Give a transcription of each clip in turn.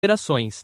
operações.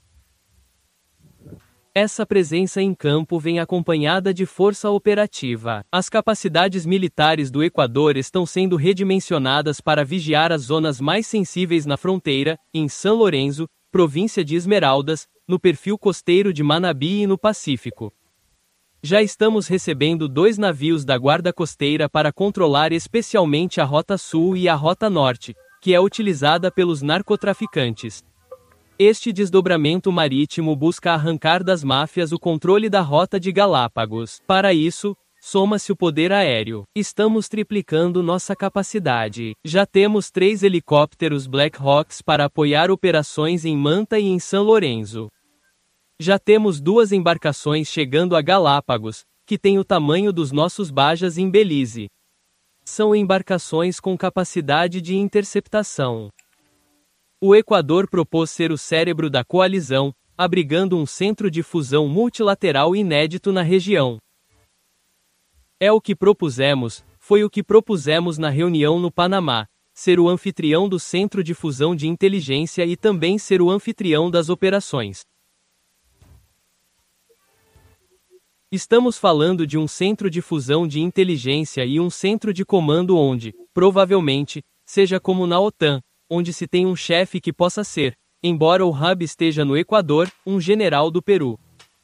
Essa presença em campo vem acompanhada de força operativa. As capacidades militares do Equador estão sendo redimensionadas para vigiar as zonas mais sensíveis na fronteira, em São Lourenço, província de Esmeraldas, no perfil costeiro de Manabí e no Pacífico. Já estamos recebendo 2 navios da Guarda Costeira para controlar especialmente a Rota Sul e a Rota Norte, que é utilizada pelos narcotraficantes. Este desdobramento marítimo busca arrancar das máfias o controle da Rota de Galápagos. Para isso, soma-se o poder aéreo. Estamos triplicando nossa capacidade. Já temos 3 helicópteros Black Hawks para apoiar operações em Manta e em São Lourenço. Já temos 2 embarcações chegando a Galápagos, que têm o tamanho dos nossos Bajas em Belize. São embarcações com capacidade de interceptação. O Equador propôs ser o cérebro da coalizão, abrigando um centro de fusão multilateral inédito na região. É o que propusemos, foi o que propusemos na reunião no Panamá, ser o anfitrião do Centro de Fusão de Inteligência e também ser o anfitrião das operações. Estamos falando de um centro de fusão de inteligência e um centro de comando onde, provavelmente, seja como na OTAN, onde se tem um chefe que possa ser, embora o hub esteja no Equador, um general do Peru.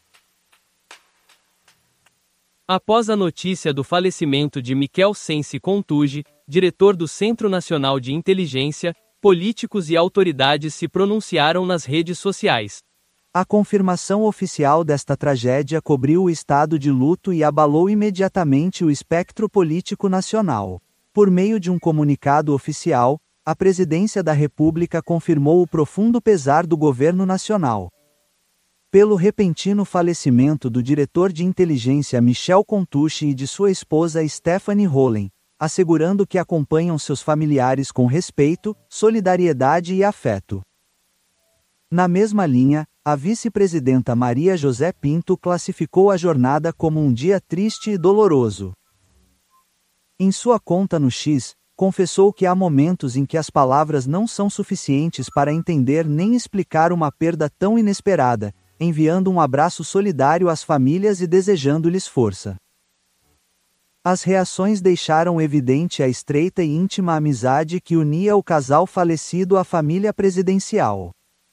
Após a notícia do falecimento de Miquel Sensi Contugi, diretor do Centro Nacional de Inteligência, políticos e autoridades se pronunciaram nas redes sociais. A confirmação oficial desta tragédia cobriu o estado de luto e abalou imediatamente o espectro político nacional. Por meio de um comunicado oficial, a Presidência da República confirmou o profundo pesar do governo nacional pelo repentino falecimento do diretor de inteligência Michel Contugi e de sua esposa Stephanie Hollen, assegurando que acompanham seus familiares com respeito, solidariedade e afeto. Na mesma linha, a vice-presidenta Maria José Pinto classificou a jornada como um dia triste e doloroso. Em sua conta no X, confessou que há momentos em que as palavras não são suficientes para entender nem explicar uma perda tão inesperada, enviando um abraço solidário às famílias e desejando-lhes força. As reações deixaram evidente a estreita e íntima amizade que unia o casal falecido à família presidencial.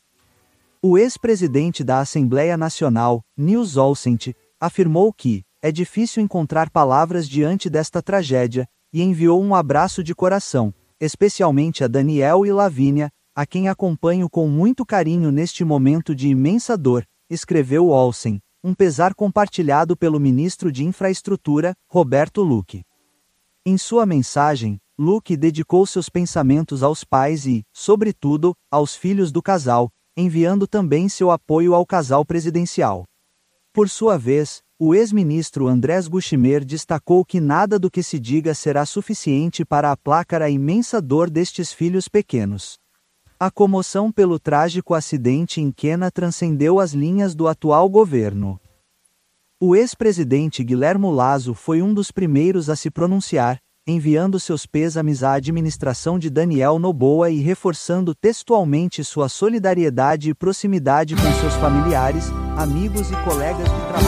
O ex-presidente da Assembleia Nacional, Nils Olsent, afirmou que é difícil encontrar palavras diante desta tragédia, e enviou um abraço de coração, especialmente a Daniel e Lavínia, a quem acompanho com muito carinho neste momento de imensa dor, escreveu Olsen, um pesar compartilhado pelo ministro de Infraestrutura, Roberto Lucke. Em sua mensagem, Lucke dedicou seus pensamentos aos pais e, sobretudo, aos filhos do casal, enviando também seu apoio ao casal presidencial. Por sua vez, o ex-ministro Andrés Guximer destacou que nada do que se diga será suficiente para aplacar a imensa dor destes filhos pequenos. A comoção pelo trágico acidente em Quena transcendeu as linhas do atual governo. O ex-presidente Guilherme Lasso foi um dos primeiros a se pronunciar, enviando seus pêsames à administração de Daniel Noboa e reforçando textualmente sua solidariedade e proximidade com seus familiares, amigos e colegas de trabalho.